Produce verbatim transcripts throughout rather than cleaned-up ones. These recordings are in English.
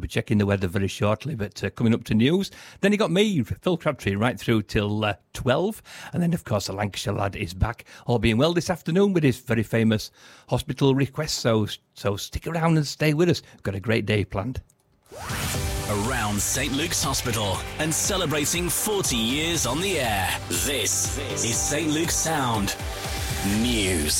be checking the weather very shortly, but uh, coming up to news. Then you got me, Phil Crabtree, right through till uh, twelve. And then, of course, the Lancashire Lad is back, all being well this afternoon with his very famous hospital request. So, so stick around and stay with us. We've got a great day planned. Around Saint Luke's Hospital and celebrating forty years on the air. This is Saint Luke's Sound News.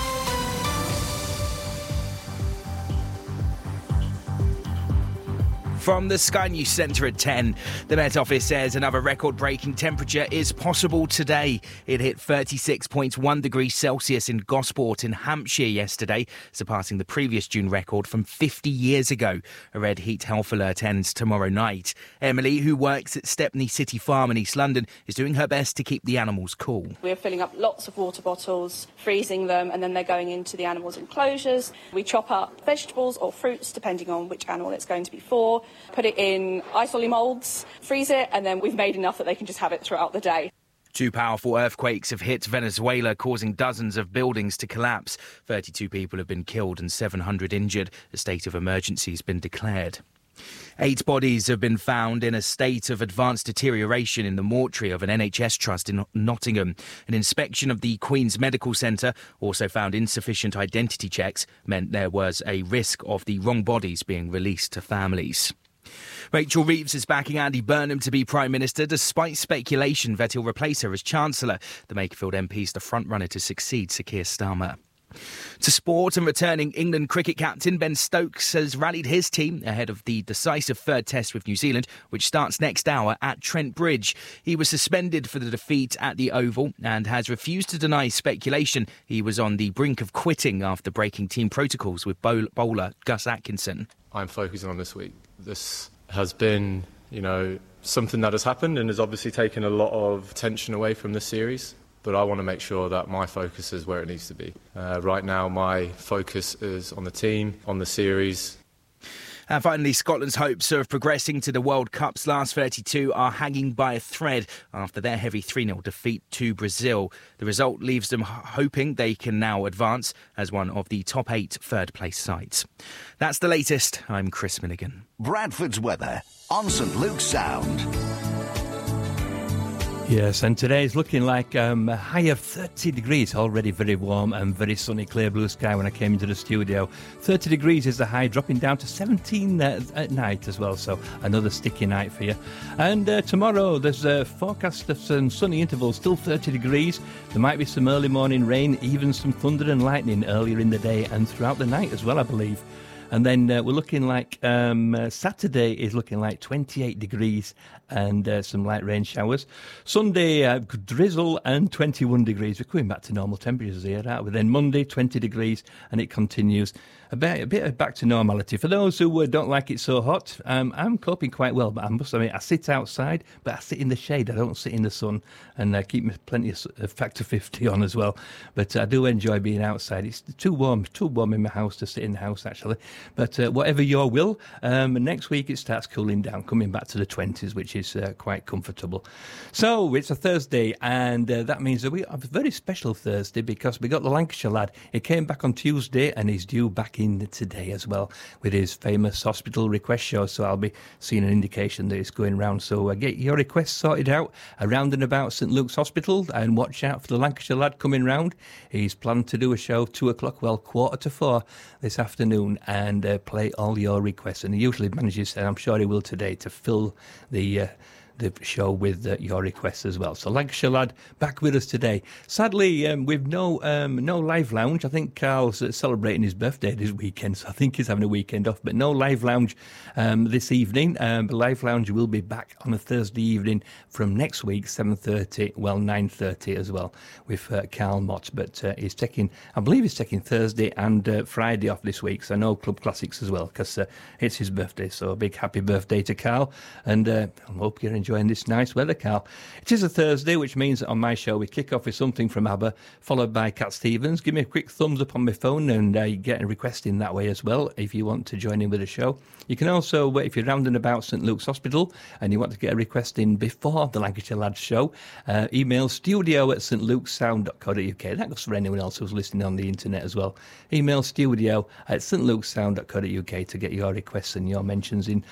From the Sky News Centre at ten, the Met Office says another record-breaking temperature is possible today. It hit thirty-six point one degrees Celsius in Gosport in Hampshire yesterday, surpassing the previous June record from fifty years ago. A red heat health alert ends tomorrow night. Emily, who works at Stepney City Farm in East London, is doing her best to keep the animals cool. We're filling up lots of water bottles, freezing them, and then they're going into the animals' enclosures. We chop up vegetables or fruits, depending on which animal it's going to be for. Put it in ice-lolly moulds, freeze it, and then we've made enough that they can just have it throughout the day. Two powerful earthquakes have hit Venezuela, causing dozens of buildings to collapse. thirty-two people have been killed and seven hundred injured. A state of emergency has been declared. Eight bodies have been found in a state of advanced deterioration in the mortuary of an N H S trust in Nottingham. An inspection of the Queen's Medical Centre also found insufficient identity checks, meant there was a risk of the wrong bodies being released to families. Rachel Reeves is backing Andy Burnham to be Prime Minister, despite speculation that he'll replace her as Chancellor. The Makerfield M P is the front-runner to succeed Sir Keir Starmer. To sport, and returning England cricket captain Ben Stokes has rallied his team ahead of the decisive third test with New Zealand, which starts next hour at Trent Bridge. He was suspended for the defeat at the Oval and has refused to deny speculation he was on the brink of quitting after breaking team protocols with bowler Gus Atkinson. I'm focusing on this week. This has been, you know, something that has happened and has obviously taken a lot of attention away from the series. But I want to make sure that my focus is where it needs to be. Uh, right now, my focus is on the team, on the series. And finally, Scotland's hopes of progressing to the World Cup's last thirty-two are hanging by a thread after their heavy three nil defeat to Brazil. The result leaves them hoping they can now advance as one of the top eight third-place sides. That's the latest. I'm Chris Milligan. Bradford's weather on Saint Luke's Sound. Yes, and today is looking like um, a high of thirty degrees, already very warm and very sunny, clear blue sky when I came into the studio. thirty degrees is the high, dropping down to seventeen uh, at night as well, so another sticky night for you. And uh, tomorrow there's a forecast of some sunny intervals, still thirty degrees. There might be some early morning rain, even some thunder and lightning earlier in the day and throughout the night as well, I believe. And then uh, we're looking like um, uh, Saturday is looking like twenty-eight degrees and uh, some light rain showers. Sunday, uh, drizzle and twenty-one degrees. We're coming back to normal temperatures here, aren't we? Then Monday, twenty degrees, and it continues. A bit, a bit back to normality. For those who uh, don't like it so hot, um, I'm coping quite well, but I must admit, I sit outside, but I sit in the shade. I don't sit in the sun, and I keep plenty of uh, factor fifty on as well. But I do enjoy being outside. It's too warm, too warm in my house to sit in the house, actually. But uh, whatever your will, um, next week it starts cooling down, coming back to the twenties, which is uh, quite comfortable. So it's a Thursday, and uh, that means that we have a very special Thursday because we got the Lancashire Lad. He came back on Tuesday, and he's due back in today as well with his famous hospital request show. So I'll be seeing an indication that it's going round. So uh, get your requests sorted out around and about Saint Luke's Hospital, and watch out for the Lancashire Lad coming round. He's planned to do a show two o'clock, well, quarter to four this afternoon, and and uh, play all your requests. And he usually manages, and I'm sure he will today, to fill the uh, the show with uh, your requests as well. So Lancashire Lad back with us today. Sadly, um, with no um, no live lounge. I think Carl's uh, celebrating his birthday this weekend, so I think he's having a weekend off. But no live lounge um, this evening. Um, the live lounge will be back on a Thursday evening from next week, seven thirty, well, nine thirty as well, with uh, Carl Mott. But uh, he's taking, I believe he's taking Thursday and uh, Friday off this week, so no Club Classics as well, because uh, it's his birthday. So a big happy birthday to Carl, and uh, I hope you're enjoying this nice weather, Carl. It is a Thursday, which means that on my show we kick off with something from ABBA, followed by Cat Stevens. Give me a quick thumbs up on my phone, and uh, you get a request in that way as well if you want to join in with the show. You can also, if you're round and about Saint Luke's Hospital and you want to get a request in before the Lancashire Lads show, uh, email studio at stlukessound dot co dot uk. That goes for anyone else who's listening on the internet as well. Email studio at stlukessound dot co dot uk to get your requests and your mentions in